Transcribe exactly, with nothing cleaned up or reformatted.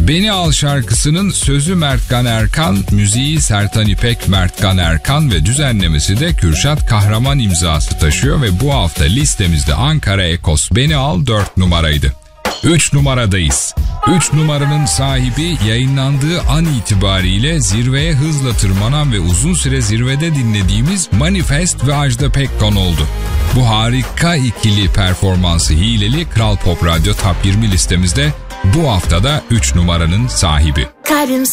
Beni Al şarkısının sözü Mertkan Erkan, müziği Sertan İpek, Mertkan Erkan ve düzenlemesi de Kürşat Kahraman imzası taşıyor ve bu hafta listemizde Ankara Ekos Beni Al dört numaraydı. üç numaradayız. üç numaranın sahibi yayınlandığı an itibariyle zirveye hızla tırmanan ve uzun süre zirvede dinlediğimiz Manifest ve Ajda Pekkan oldu. Bu harika ikili performansı hileli Kral Pop Radyo Top yirmi listemizde bu haftada üç numaranın sahibi. Kalbim